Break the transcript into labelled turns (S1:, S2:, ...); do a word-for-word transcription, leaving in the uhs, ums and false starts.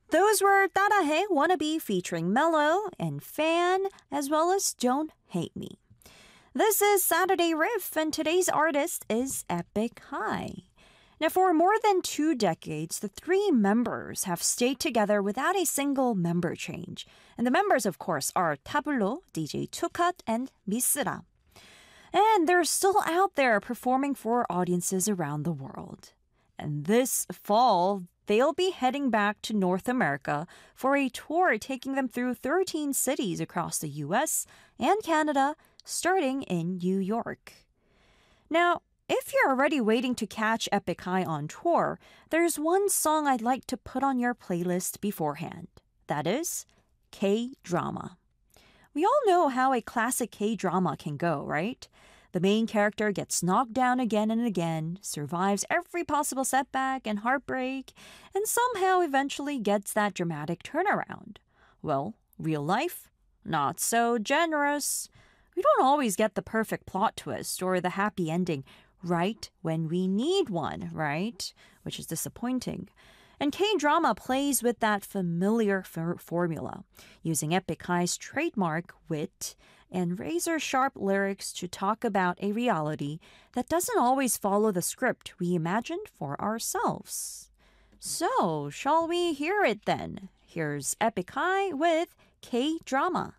S1: Those were 따라해 Wannabe featuring Mello and Fan, as well as Don't Hate Me. This is Saturday Riff, and today's artist is Epic High. Now, for more than two decades, the three members have stayed together without a single member change. And the members, of course, are Tabullo, D J Tukat, and Misra. And they're still out there performing for audiences around the world. And this fall, they'll be heading back to North America for a tour taking them through thirteen cities across the U S and Canada, starting in New York. Now, if you're already waiting to catch Epic High on tour, there's one song I'd like to put on your playlist beforehand. That is K-drama. We all know how a classic K-drama can go, right? The main character gets knocked down again and again, survives every possible setback and heartbreak, and somehow eventually gets that dramatic turnaround. Well, real life? Not so generous. We don't always get the perfect plot twist or the happy ending right when we need one, right? Which is disappointing. And K-drama plays with that familiar f- formula, using Epic High's trademark wit and razor-sharp lyrics to talk about a reality that doesn't always follow the script we imagined for ourselves. So, shall we hear it then? Here's Epic High with K-drama.